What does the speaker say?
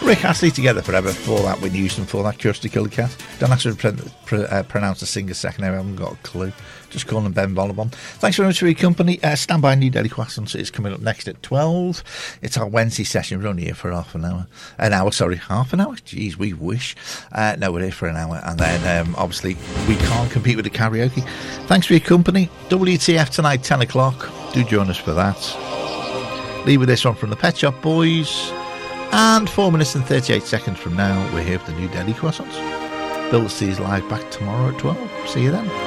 Rick Astley, Together Forever. For that, Whitney Houston. For that, Kirsty Killicat. Don't actually pronounce the singer's second name. I haven't got a clue. Just call him Ben Bollabon. Thanks very much for your company. Stand by, New Daily Croissants is coming up next at 12. It's our Wednesday session. We're only here for half an hour. Half an hour? Jeez, we wish. No, we're here for an hour. And then, obviously, we can't compete with the karaoke. Thanks for your company. WTF tonight, 10 o'clock. Do join us for that. Leave with this one from the Pet Shop Boys. And 4 minutes and 38 seconds from now, we're here for the New Daily Croissants. Bill sees live back tomorrow at 12. See you then.